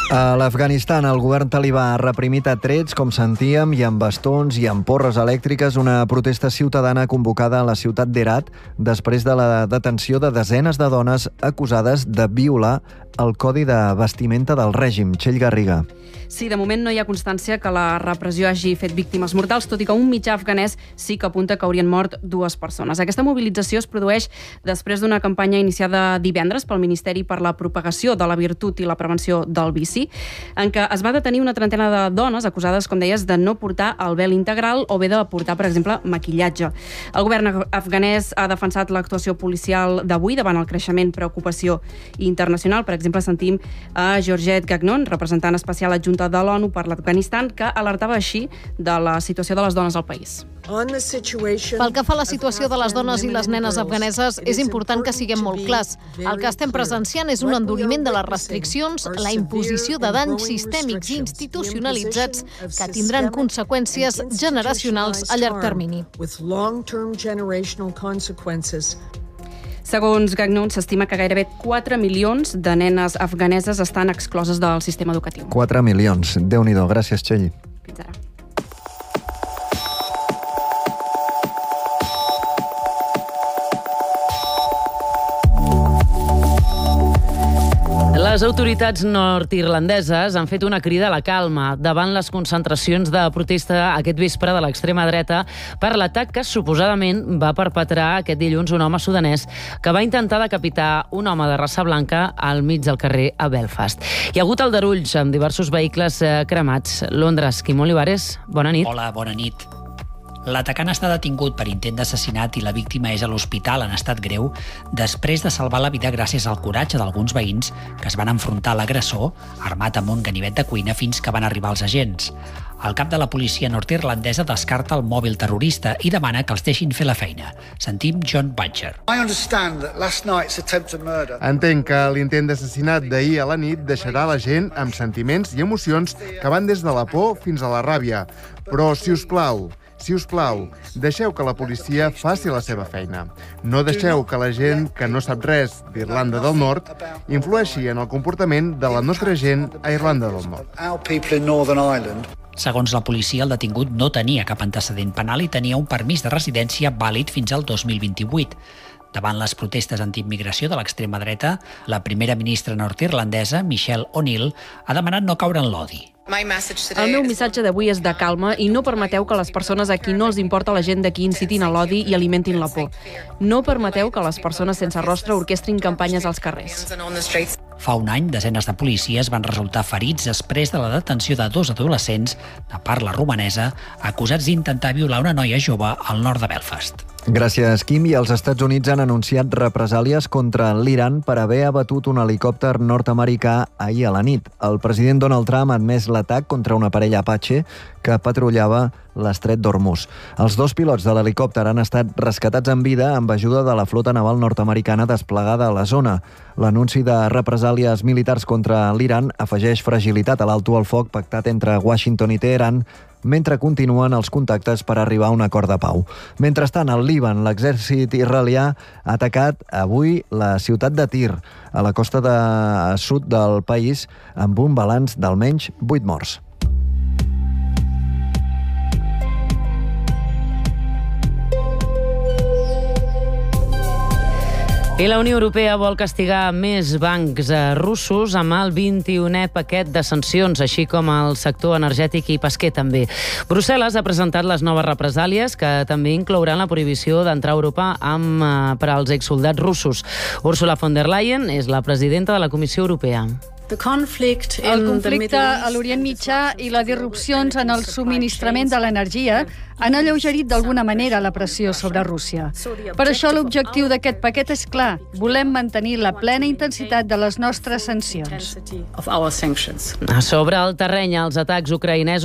A l'Afganistan, el govern talibà ha reprimit a trets, com sentíem, i amb bastons i amb porres elèctriques, una protesta ciutadana convocada a la ciutat d'Herat després de la detenció de desenes de dones acusades de violar el codi de vestimenta del règim. Txell Garriga. Sí, de moment no hi ha constància que la repressió hagi fet víctimes mortals, tot i que un mitjà afganès sí que apunta que haurien mort 2 persones. Aquesta mobilització es produeix després d'una campanya iniciada divendres pel Ministeri per la Propagació de la Virtut i la Prevenció del Vici, en què es va detenir una trentena de dones acusades, com deies, de no portar el vel integral o bé de portar, per exemple, maquillatge. El govern afganès ha defensat l'actuació policial d'avui davant el creixement preocupació internacional. Per exemple, sentim a Georgette Gagnon, representant especial adjunta de l'ONU per l'Afganistan, que alertava així de la situació de les dones al país. Pel que fa a la situació de les dones i les nenes afganeses, és important que siguem molt clars. El que estem presenciant és un enduriment de les restriccions, la imposició de danys sistèmics i institucionalitzats que tindran conseqüències generacionals a llarg termini. Segons Gagnon, s'estima que gairebé 4 milions de nenes afganeses estan excloses del sistema educatiu. 4 milions. Déu-n'hi-do. Gràcies, Txell. Fins ara. Les autoritats nord-irlandeses han fet una crida a la calma davant les concentracions de protesta aquest vespre de l'extrema dreta per l'atac que suposadament va perpetrar aquest dilluns un home sudanès que va intentar decapitar un home de raça blanca al mig del carrer a Belfast. Hi ha hagut aldarulls amb diversos vehicles cremats. Londres, Quim Olivares, bona nit. Hola, bona nit. L'atacant està detingut per intent d'assassinat i la víctima és a l'hospital en estat greu després de salvar la vida gràcies al coratge d'alguns veïns que es van enfrontar a l'agressor armat amb un ganivet de cuina fins que van arribar els agents. El cap de la policia nord-irlandesa descarta el mòbil terrorista i demana que els deixin fer la feina. Sentim John Butcher. Entenc que l'intent d'assassinat d'ahir a la nit deixarà la gent amb sentiments i emocions que van des de la por fins a la ràbia. Però, si us plau, deixeu que la policia faci la seva feina. No deixeu que la gent que no sap res d'Irlanda del Nord influeixi en el comportament de la nostra gent a Irlanda del Nord. Segons la policia, el detingut no tenia cap antecedent penal i tenia un permís de residència vàlid fins al 2028. Davant les protestes antiimmigració de l'extrema dreta, la primera ministra nord-irlandesa, Michelle O'Neill, ha demanat no caure en l'odi. El meu missatge d'avui és de calma i no permeteu que les persones a qui no els importa la gent d'aquí incitin a l'odi i alimentin la por. No permeteu que les persones sense rostre orquestrin campanyes als carrers. Fa un any, desenes de policies van resultar ferits després de la detenció de 2 adolescents de parla romanesa acusats d'intentar violar una noia jove al nord de Belfast. Gràcies, Quim. I els Estats Units han anunciat represàlies contra l'Iran per haver abatut un helicòpter nord-americà ahir a la nit. El president Donald Trump ha admès l'atac contra una parella Apache que patrullava l'estret d'Hormuz. Els 2 pilots de l'helicòpter han estat rescatats en vida amb ajuda de la flota naval nord-americana desplegada a la zona. L'anunci de represàlies militars contra l'Iran afegeix fragilitat a l'alto al foc pactat entre Washington i Teheran mentre continuen els contactes per arribar a un acord de pau. Mentrestant, al Líban, l'exèrcit israelià ha atacat avui la ciutat de Tir, a la costa sud del país, amb un balanç d'almenys 8 morts. I la Unió Europea vol castigar més bancs russos amb el 21è paquet de sancions, així com el sector energètic i pesquer també. Brussel·les ha presentat les noves represàlies, que també inclouran la prohibició d'entrar a Europa per als exsoldats russos. Ursula von der Leyen és la presidenta de la Comissió Europea. El conflicte a l'Orient Mitjà i les disrupcions en el subministrament de l'energia han alleugerit d'alguna manera la pressió sobre Rússia. Per això l'objectiu d'aquest paquet és clar. Volem mantenir la plena intensitat de les nostres sancions. A sobre el terreny, els atacs ucraïnesos